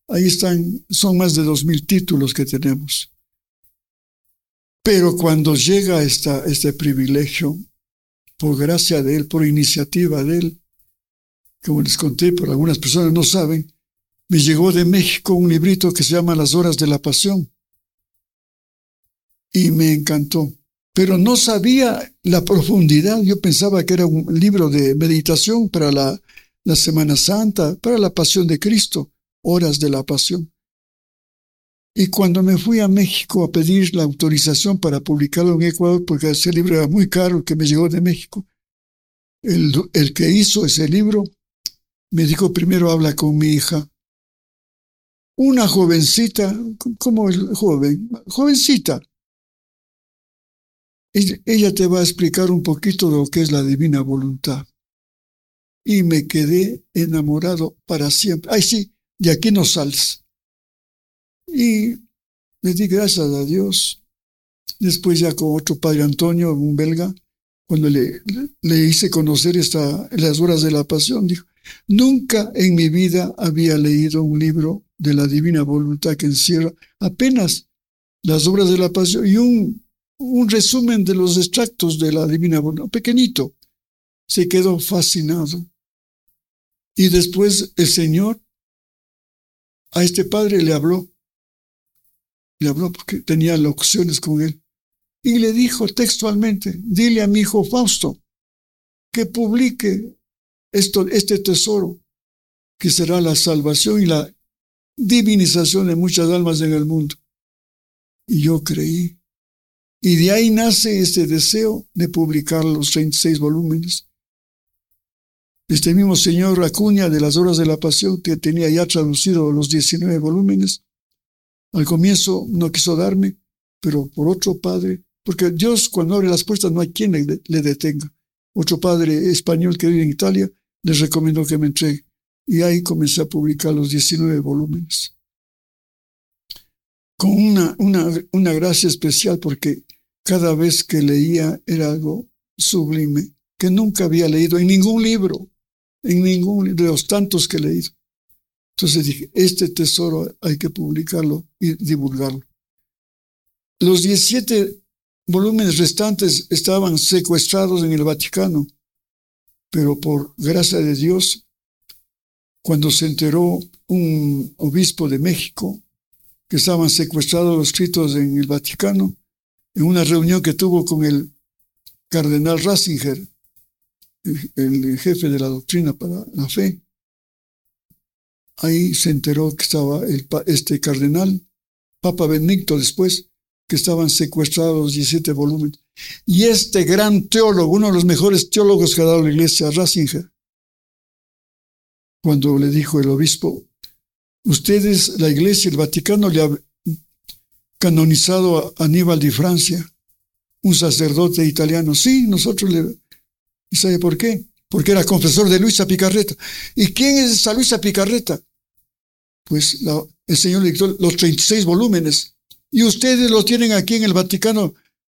Ahí están, son más de 2,000 títulos que tenemos. Pero cuando llega este privilegio, por gracia de Él, por iniciativa de Él, como les conté, pero algunas personas no saben, me llegó de México un librito que se llama Las Horas de la Pasión. Y me encantó. Pero no sabía la profundidad. Yo pensaba que era un libro de meditación para la Semana Santa, para la Pasión de Cristo, Horas de la Pasión. Y cuando me fui a México a pedir la autorización para publicarlo en Ecuador, porque ese libro era muy caro, el que me llegó de México, el que hizo ese libro me dijo: primero habla con mi hija. Una jovencita, ¿cómo es joven? Jovencita. Ella te va a explicar un poquito de lo que es la divina voluntad. Y me quedé enamorado para siempre. Ay, sí, de aquí no sales. Y le di gracias a Dios. Después ya con otro padre Antonio, un belga, cuando le hice conocer las horas de la pasión, dijo: nunca en mi vida había leído un libro de la divina voluntad que encierra apenas las obras de la pasión y un resumen de los extractos de la divina voluntad, pequeñito. Se quedó fascinado. Y después el Señor a este padre le habló porque tenía locuciones con él, y le dijo textualmente: dile a mi hijo Fausto que publique este tesoro, que será la salvación y la divinización de muchas almas en el mundo. Y yo creí. Y de ahí nace ese deseo de publicar los 36 volúmenes. Este mismo señor Acuña, de las Horas de la Pasión, que tenía ya traducido los 19 volúmenes, al comienzo no quiso darme, pero por otro padre, porque Dios, cuando abre las puertas, no hay quien le detenga. Otro padre español que vive en Italia les recomendó que me entregue. Y ahí comencé a publicar los 19 volúmenes. Con una gracia especial, porque cada vez que leía era algo sublime, que nunca había leído en ningún libro de los tantos que he leído. Entonces dije: este tesoro hay que publicarlo y divulgarlo. Los 17 volúmenes restantes estaban secuestrados en el Vaticano, pero por gracia de Dios, cuando se enteró un obispo de México que estaban secuestrados los escritos en el Vaticano, en una reunión que tuvo con el cardenal Ratzinger, el jefe de la doctrina para la fe, ahí se enteró que estaba este cardenal, Papa Benedicto después, que estaban secuestrados los 17 volúmenes. Y este gran teólogo, uno de los mejores teólogos que ha dado la iglesia, Ratzinger, cuando le dijo el obispo: ustedes, la iglesia, el Vaticano, le ha canonizado a Aníbal de Francia, un sacerdote italiano. Sí, nosotros le... ¿Y sabe por qué? Porque era confesor de Luisa Picarreta. ¿Y quién es esa Luisa Picarreta? Pues el Señor le dictó los 36 volúmenes. Y ustedes los tienen aquí en el Vaticano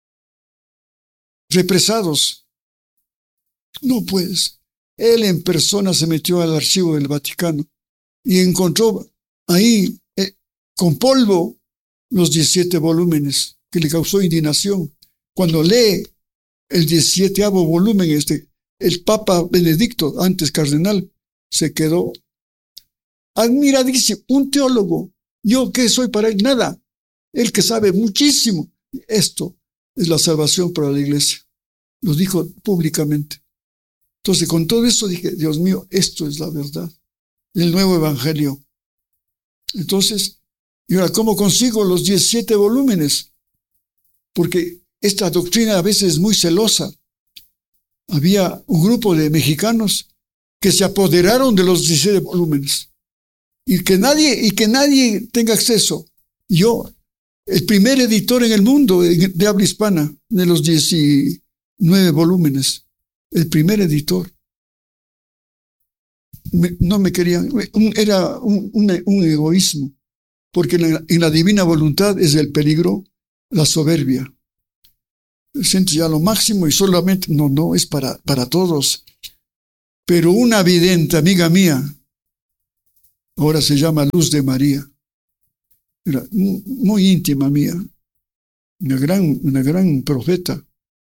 represados. No, pues. Él en persona se metió al archivo del Vaticano y encontró ahí, con polvo, los 17 volúmenes, que le causó indignación. Cuando lee el 17º volumen, el Papa Benedicto, antes cardenal, se quedó admiradísimo. Un teólogo. ¿Yo qué soy para él? Nada. Él que sabe muchísimo. Esto es la salvación para la iglesia. Lo dijo públicamente. Entonces, con todo eso dije: Dios mío, esto es la verdad. El nuevo evangelio. Entonces, ¿y ahora cómo consigo los 17 volúmenes? Porque esta doctrina a veces es muy celosa. Había un grupo de mexicanos que se apoderaron de los 17 volúmenes y que nadie tenga acceso. Yo, el primer editor en el mundo de habla hispana de los 19 volúmenes, el primer editor. No me querían, era un egoísmo, porque en la divina voluntad es el peligro, la soberbia. Siento ya lo máximo y solamente, no, es para todos. Pero una vidente, amiga mía, Ahora se llama Luz de María. Era muy íntima mía, una gran profeta.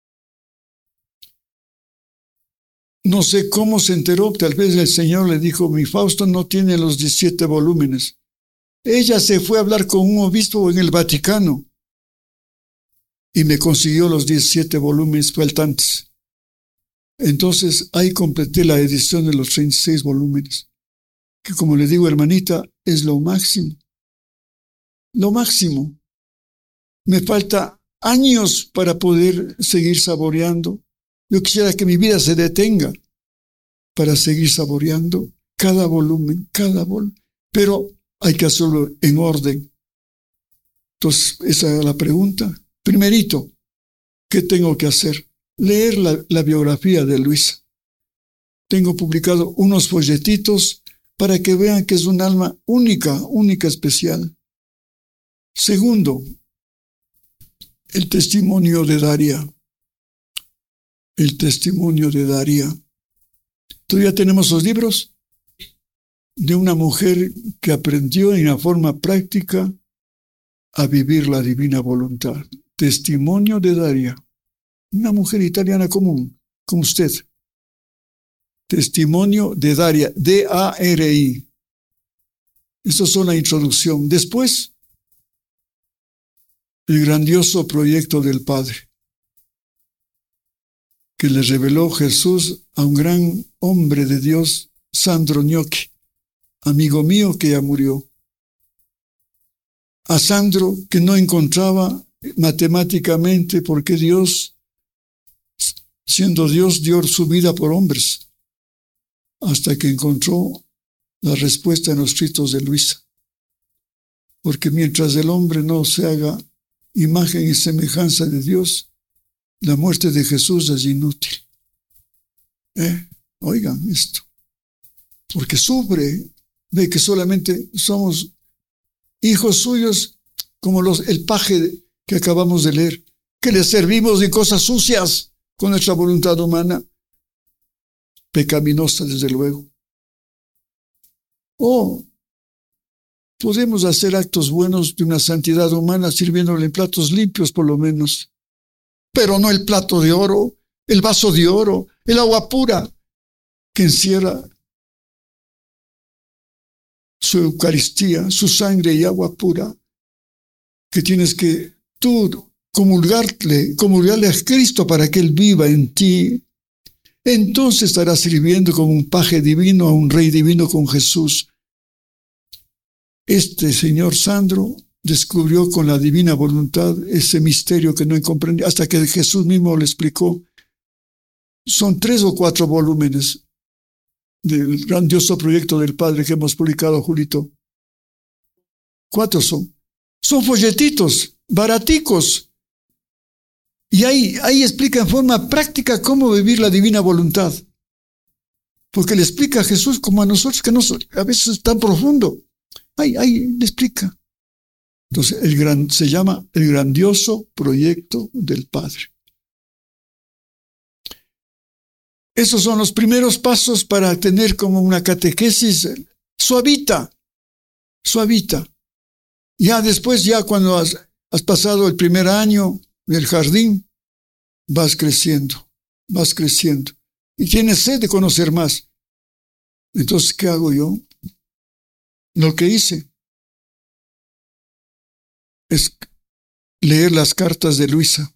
No sé cómo se enteró, tal vez el Señor le dijo, mi Fausto no tiene los 17 volúmenes. Ella se fue a hablar con un obispo en el Vaticano y me consiguió los 17 volúmenes faltantes. Entonces ahí completé la edición de los 36 volúmenes, que como le digo, hermanita, es lo máximo. Lo máximo. Me falta años para poder seguir saboreando. Yo quisiera que mi vida se detenga para seguir saboreando cada volumen, pero hay que hacerlo en orden. Entonces, esa es la pregunta. Primerito, ¿qué tengo que hacer? Leer la biografía de Luisa. Tengo publicado unos folletitos para que vean que es un alma única, especial. Segundo, el testimonio de Daria. El testimonio de Daria. Todavía tenemos los libros de una mujer que aprendió en una forma práctica a vivir la divina voluntad. Testimonio de Daria. Una mujer italiana común, como usted. Testimonio de Daria, D-A-R-I. Estas son la introducción. Después, el grandioso proyecto del Padre, que le reveló Jesús a un gran hombre de Dios, Sandro Gnocchi, amigo mío que ya murió. A Sandro, que no encontraba matemáticamente por qué Dios, siendo Dios, dio su vida por hombres, hasta que encontró la respuesta en los escritos de Luisa. Porque mientras el hombre no se haga imagen y semejanza de Dios, la muerte de Jesús es inútil. Oigan esto. Porque sufre, ve que solamente somos hijos suyos, como el paje que acabamos de leer, que le servimos de cosas sucias con nuestra voluntad humana, pecaminosa desde luego. O podemos hacer actos buenos de una santidad humana sirviéndole en platos limpios por lo menos, pero no el plato de oro, el vaso de oro, el agua pura que encierra su Eucaristía, su sangre y agua pura, que tienes que tú comulgarle a Cristo para que Él viva en ti. Entonces estarás sirviendo como un paje divino a un rey divino con Jesús. Este señor Sandro descubrió con la divina voluntad ese misterio que no comprendía, hasta que Jesús mismo le explicó. Son 3 o 4 volúmenes del grandioso proyecto del Padre que hemos publicado, Julito. 4 son. Son folletitos, baraticos. Y ahí explica en forma práctica cómo vivir la divina voluntad. Porque le explica a Jesús como a nosotros, que a veces es tan profundo. Ahí le explica. Entonces, se llama el grandioso proyecto del Padre. Esos son los primeros pasos para tener como una catequesis suavita. Ya después, ya cuando has pasado el primer año del jardín, vas creciendo. Y tienes sed de conocer más. Entonces, ¿qué hago yo? Lo que hice es leer las cartas de Luisa.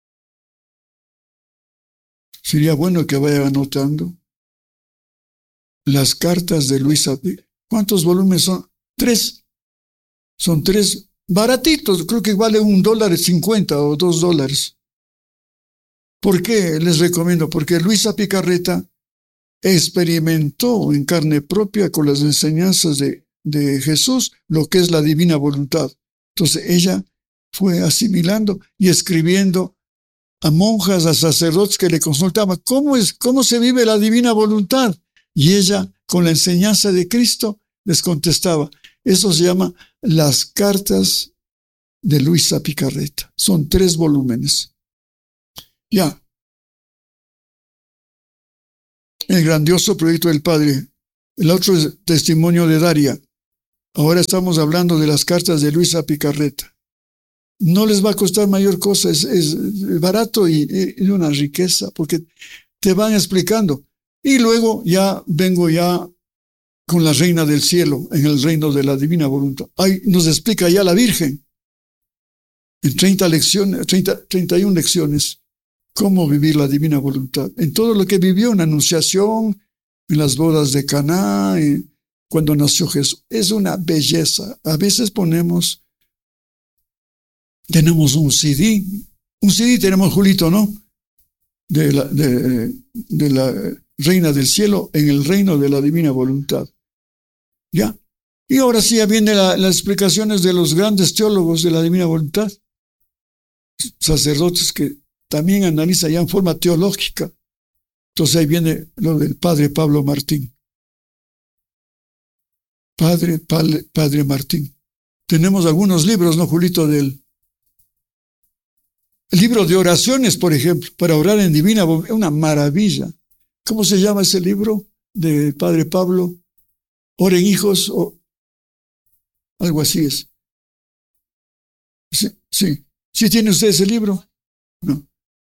Sería bueno que vayan anotando las cartas de Luisa. ¿Cuántos volúmenes son? 3. Son 3 baratitos, creo que vale $1.50 o $2. ¿Por qué les recomiendo? Porque Luisa Picarreta experimentó en carne propia con las enseñanzas de Jesús lo que es la divina voluntad. Entonces ella fue asimilando y escribiendo a monjas, a sacerdotes que le consultaban, ¿cómo se vive la divina voluntad? Y ella, con la enseñanza de Cristo, les contestaba. Eso se llama Las Cartas de Luisa Picarreta. Son 3 volúmenes. Ya. El grandioso proyecto del Padre. El otro es Testimonio de Daria. Ahora estamos hablando de las cartas de Luisa Picarreta. No les va a costar mayor cosa, es barato y de una riqueza, porque te van explicando. Y luego ya vengo ya con la Reina del Cielo, en el reino de la divina voluntad. Ahí nos explica ya la Virgen, en 31 lecciones, cómo vivir la divina voluntad. En todo lo que vivió, en la Anunciación, en las bodas de Caná, cuando nació Jesús. Es una belleza. A veces tenemos un CD tenemos, Julito, ¿no? De la Reina del Cielo en el reino de la divina voluntad. ¿Ya? Y ahora sí ya vienen las explicaciones de los grandes teólogos de la divina voluntad, sacerdotes que también analizan ya en forma teológica. Entonces ahí viene lo del padre Pablo Martín. Padre Martín. Tenemos algunos libros, ¿no, Julito? El libro de oraciones, por ejemplo, para orar en divina voluntad. Una maravilla. ¿Cómo se llama ese libro de padre Pablo? Oren, hijos, o algo así es. Sí, sí. ¿Sí tiene usted ese libro? No.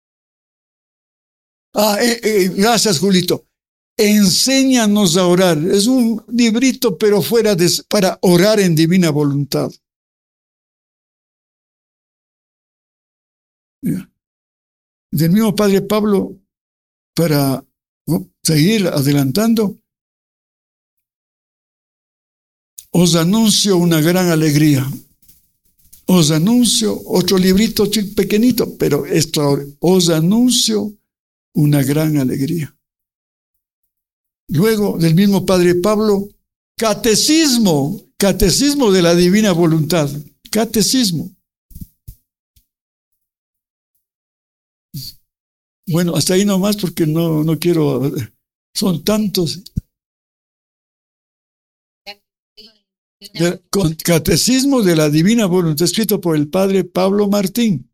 Gracias, Julito. Enséñanos a orar. Es un librito, pero para orar en divina voluntad. Yeah. Del mismo padre Pablo, para seguir adelantando, os anuncio una gran alegría. Os anuncio otro librito pequeñito, pero extraordinario. Os anuncio una gran alegría. Luego, del mismo padre Pablo, catecismo de la divina voluntad. Catecismo. Bueno, hasta ahí nomás porque no quiero, son tantos. Catecismo de la divina voluntad, escrito por el padre Pablo Martín,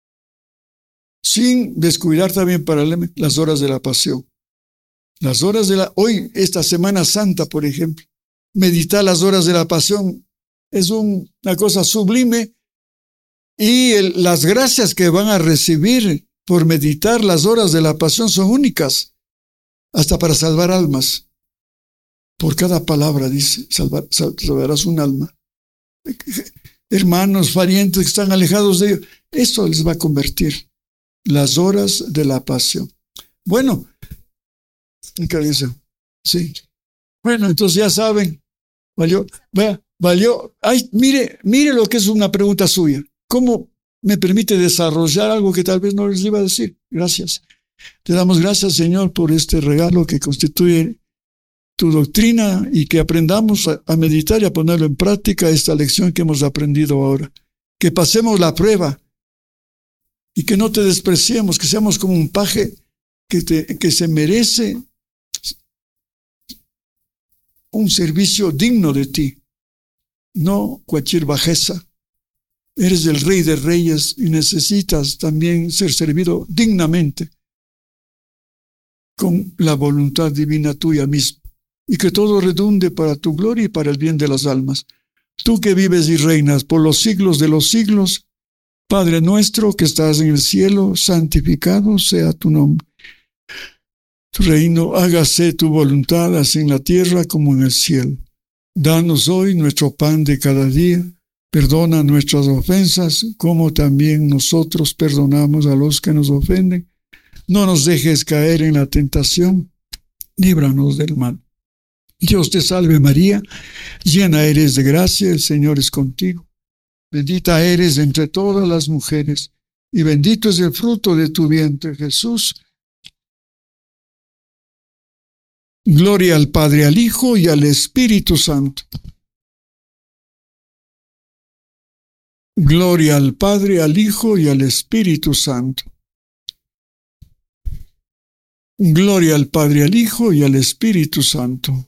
sin descuidar también para las horas de la pasión. Las horas hoy, esta Semana Santa, por ejemplo, meditar las horas de la pasión es una cosa sublime, y las gracias que van a recibir por meditar las horas de la pasión son únicas, hasta para salvar almas. Por cada palabra, dice, salvarás un alma. Hermanos, parientes que están alejados de ellos, eso les va a convertir. Las horas de la pasión. Bueno, ¿qué dice? Sí. Bueno, entonces ya saben, valió. Ay, mire lo que es una pregunta suya. ¿Cómo me permite desarrollar algo que tal vez no les iba a decir? Gracias. Te damos gracias, Señor, por este regalo que constituye tu doctrina, y que aprendamos a meditar y a ponerlo en práctica, esta lección que hemos aprendido ahora. Que pasemos la prueba y que no te despreciemos, que seamos como un paje que se merece un servicio digno de ti, no cualquier bajeza. Eres el Rey de Reyes y necesitas también ser servido dignamente con la voluntad divina tuya misma, y que todo redunde para tu gloria y para el bien de las almas. Tú que vives y reinas por los siglos de los siglos, Padre nuestro que estás en el cielo, santificado sea tu nombre. Tu reino, hágase tu voluntad, así en la tierra como en el cielo. Danos hoy nuestro pan de cada día. Perdona nuestras ofensas, como también nosotros perdonamos a los que nos ofenden. No nos dejes caer en la tentación, líbranos del mal. Dios te salve María, llena eres de gracia, el Señor es contigo. Bendita eres entre todas las mujeres, y bendito es el fruto de tu vientre, Jesús. Gloria al Padre, al Hijo y al Espíritu Santo. Gloria al Padre, al Hijo y al Espíritu Santo. Gloria al Padre, al Hijo y al Espíritu Santo.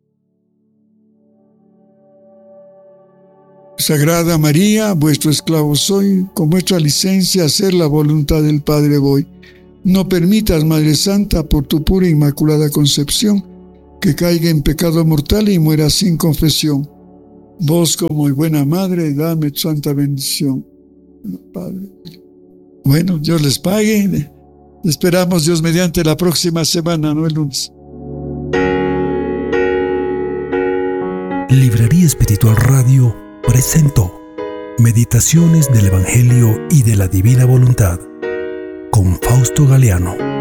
Sagrada María, vuestro esclavo soy, con vuestra licencia a hacer la voluntad del Padre voy. No permitas, Madre Santa, por tu pura e inmaculada concepción, que caiga en pecado mortal y muera sin confesión. Vos, como buena madre, dame tu santa bendición. Padre. Bueno, Dios les pague. Esperamos, Dios mediante, la próxima semana, no el lunes. Librería Espiritual Radio presentó Meditaciones del Evangelio y de la Divina Voluntad con Fausto Galeano.